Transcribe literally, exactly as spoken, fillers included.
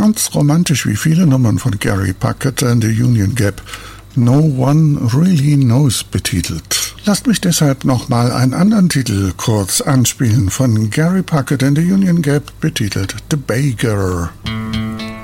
Ganz romantisch wie viele Nummern von Gary Puckett and the Union Gap. No One Really Knows betitelt. Lasst mich deshalb nochmal einen anderen Titel kurz anspielen von Gary Puckett and the Union Gap betitelt The Beggar.